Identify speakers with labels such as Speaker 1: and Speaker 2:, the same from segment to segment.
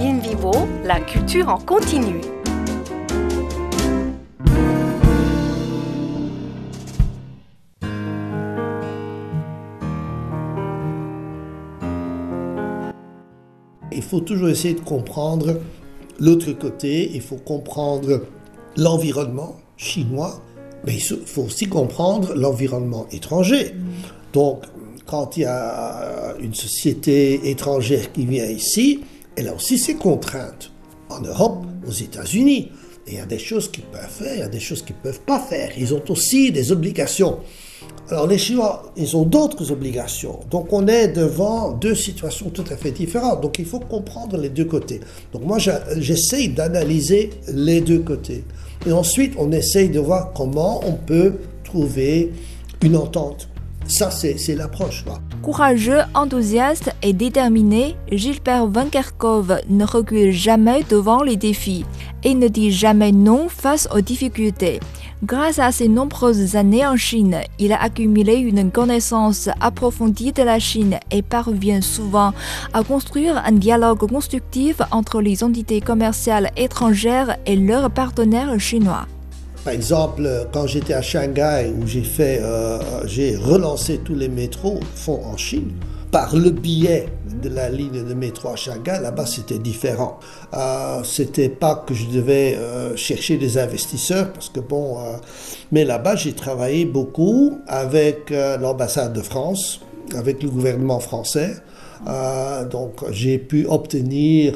Speaker 1: In Vivo, la culture en continu.
Speaker 2: Il faut toujours essayer de comprendre l'autre côté, il faut comprendre l'environnement chinois, mais il faut aussi comprendre l'environnement étranger. Donc, quand il y a une société étrangère qui vient ici, elle a aussi ses contraintes. En Europe, aux États-Unis, il y a des choses qu'ils peuvent faire, il y a des choses qu'ils ne peuvent pas faire. Ils ont aussi des obligations. Alors les Chinois, ils ont d'autres obligations. Donc on est devant deux situations tout à fait différentes. Donc il faut comprendre les deux côtés. Donc moi, j'essaye d'analyser les deux côtés. Et ensuite, on essaye de voir comment on peut trouver une entente. Ça, c'est l'approche, là.
Speaker 3: Courageux, enthousiaste et déterminé, Gilbert Van Kerkhove ne recule jamais devant les défis et ne dit jamais non face aux difficultés. Grâce à ses nombreuses années en Chine, il a accumulé une connaissance approfondie de la Chine et parvient souvent à construire un dialogue constructif entre les entités commerciales étrangères et leurs partenaires chinois.
Speaker 2: Par exemple, quand j'étais à Shanghai, où j'ai relancé tous les métros en Chine, par le biais de la ligne de métro à Shanghai, là-bas c'était différent. C'était pas que je devais chercher des investisseurs, parce que mais là-bas j'ai travaillé beaucoup avec l'ambassade de France, avec le gouvernement français. Donc j'ai pu obtenir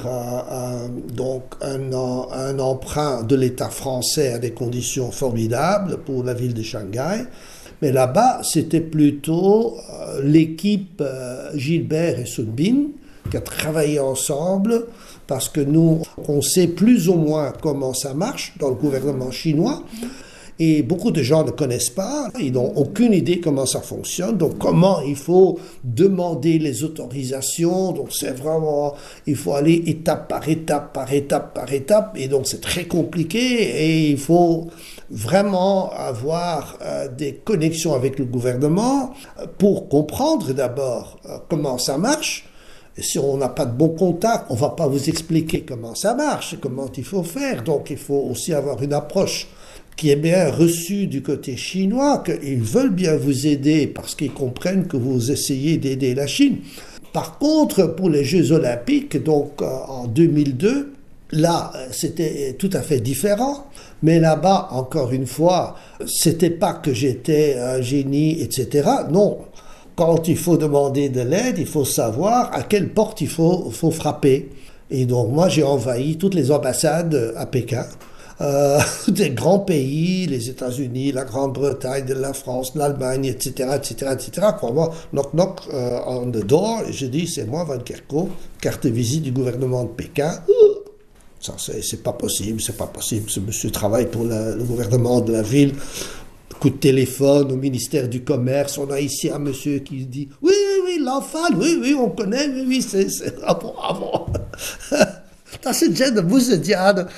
Speaker 2: un emprunt de l'État français à des conditions formidables pour la ville de Shanghai. Mais là-bas, c'était plutôt l'équipe Gilbert et Sun Bin qui a travaillé ensemble parce que nous, on sait plus ou moins comment ça marche dans le gouvernement chinois. Et beaucoup de gens ne connaissent pas, ils n'ont aucune idée comment ça fonctionne, donc comment il faut demander les autorisations, donc c'est vraiment, il faut aller étape par étape, et donc c'est très compliqué, et il faut vraiment avoir des connexions avec le gouvernement pour comprendre d'abord comment ça marche. Et si on n'a pas de bon contact, on ne va pas vous expliquer comment ça marche, comment il faut faire, donc il faut aussi avoir une approche qui est bien reçu du côté chinois, qu'ils veulent bien vous aider parce qu'ils comprennent que vous essayez d'aider la Chine. Par contre, pour les Jeux Olympiques, donc en 2002, là, c'était tout à fait différent. Mais là-bas, encore une fois, c'était pas que j'étais un génie, etc. Non. Quand il faut demander de l'aide, il faut savoir à quelle porte il faut frapper. Et donc, moi, j'ai envahi toutes les ambassades à Pékin. Des grands pays, les États-Unis, la Grande-Bretagne, la France, l'Allemagne, etc., etc., etc. Quand moi, knock knock on the door, et je dis c'est moi, Van Kerkhove, carte de visite du gouvernement de Pékin. Ça, c'est pas possible, c'est pas possible. Ce monsieur travaille pour le gouvernement de la ville. Coup de téléphone au ministère du Commerce, on a ici un monsieur qui dit oui, l'enfant, oui, on connaît, oui, c'est ah bon. Das ist de Bouzediane.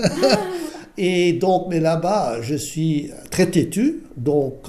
Speaker 2: Et donc, mais là-bas, je suis très têtu, donc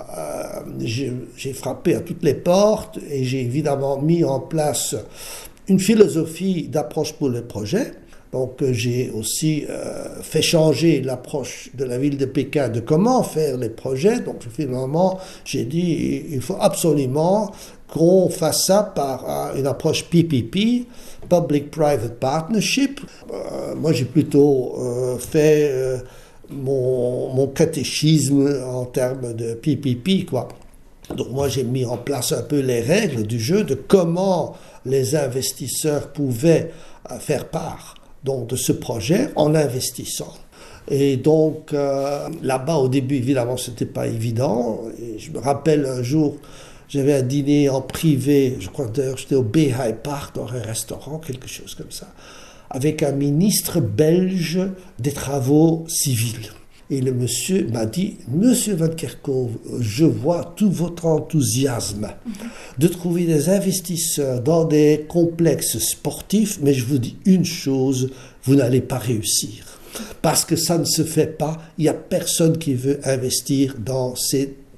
Speaker 2: j'ai frappé à toutes les portes et j'ai évidemment mis en place une philosophie d'approche pour le projet. Donc j'ai aussi fait changer l'approche de la ville de Pékin de comment faire les projets. Donc finalement, j'ai dit il faut absolument qu'on fasse ça par une approche PPP, Public-Private Partnership. Moi, j'ai plutôt fait mon catéchisme en termes de PPP, quoi. Donc moi, j'ai mis en place un peu les règles du jeu de comment les investisseurs pouvaient faire part donc, de ce projet en investissant. Et donc, là-bas, au début, évidemment, c'était pas évident. Et je me rappelle un jour, j'avais un dîner en privé, je crois d'ailleurs j'étais au Beihai Park, dans un restaurant, quelque chose comme ça, avec un ministre belge des travaux civils. Et le monsieur m'a dit, Monsieur Van Kerkhove, je vois tout votre enthousiasme de trouver des investisseurs dans des complexes sportifs, mais je vous dis une chose, vous n'allez pas réussir. Parce que ça ne se fait pas, il n'y a personne qui veut investir dans ces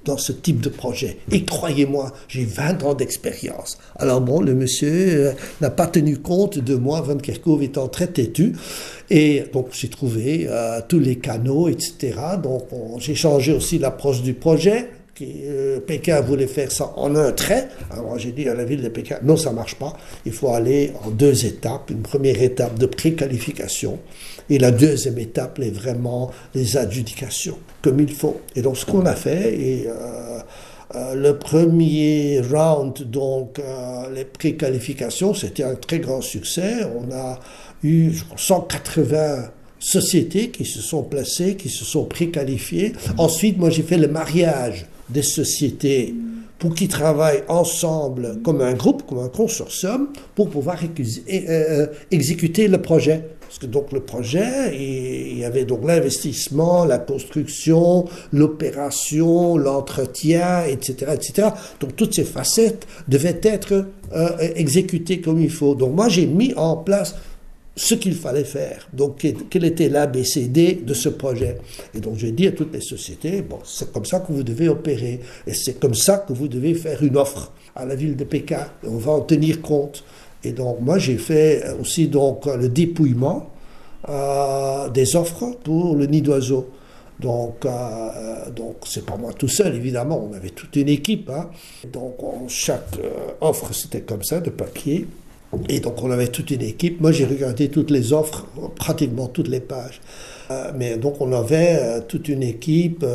Speaker 2: dans ce type de projet. Et croyez-moi, j'ai 20 ans d'expérience. Alors bon, le monsieur n'a pas tenu compte de moi, Van Kerkhove étant très têtu. Et donc j'ai trouvé tous les canaux, etc. Donc j'ai changé aussi l'approche du projet. Pékin voulait faire ça en un trait. Alors j'ai dit à la ville de Pékin, non, ça ne marche pas. Il faut aller en 2 étapes. Une première étape de préqualification et la deuxième étape est vraiment les adjudications, comme il faut. Et donc ce qu'on a fait, et le premier round, donc les préqualifications, c'était un très grand succès. On a eu 180 sociétés qui se sont placées, qui se sont préqualifiées. Ensuite, moi j'ai fait le mariage des sociétés pour qu'ils travaillent ensemble comme un groupe, comme un consortium, pour pouvoir exécuter le projet. Parce que donc le projet, il y avait donc l'investissement, la construction, l'opération, l'entretien, etc., etc. Donc toutes ces facettes devaient être exécutées comme il faut. Donc moi j'ai mis en place ce qu'il fallait faire. Donc, quel était l'ABCD de ce projet? Et donc, j'ai dit à toutes les sociétés, bon, c'est comme ça que vous devez opérer. Et c'est comme ça que vous devez faire une offre à la ville de Pékin. Et on va en tenir compte. Et donc, moi, j'ai fait aussi donc, le dépouillement des offres pour le nid d'oiseau. Donc c'est pas moi tout seul, évidemment. On avait toute une équipe. Hein. Donc, chaque offre, c'était comme ça, de papier. Et donc on avait toute une équipe. Moi j'ai regardé toutes les offres, pratiquement toutes les pages. Mais donc on avait toute une équipe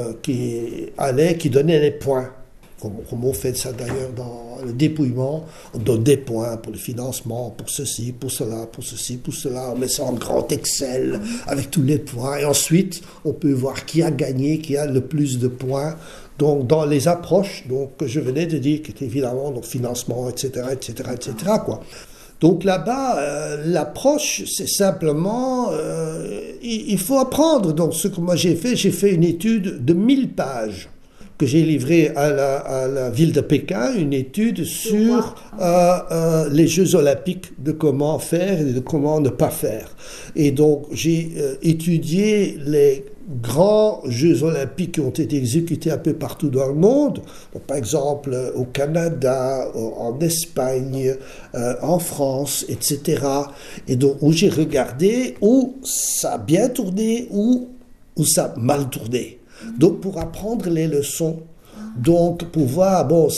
Speaker 2: qui donnait les points. Comme on fait ça d'ailleurs dans le dépouillement, on donne des points pour le financement, pour ceci, pour cela, pour ceci, pour cela. On met ça en grand Excel avec tous les points. Et ensuite, on peut voir qui a gagné, qui a le plus de points. Donc, dans les approches que je venais de dire, qui étaient évidemment donc, financement, etc., etc., etc., quoi. Donc là-bas, l'approche, c'est simplement, il faut apprendre. Donc ce que moi j'ai fait une étude de 1000 pages que j'ai livrée à la ville de Pékin, une étude sur les Jeux Olympiques, de comment faire et de comment ne pas faire. Et donc j'ai étudié les grands Jeux Olympiques qui ont été exécutés un peu partout dans le monde, donc, par exemple au Canada, en Espagne, en France, etc. Et donc où j'ai regardé où ça a bien tourné, où ça a mal tourné. Donc pour apprendre les leçons, donc pour voir, bon,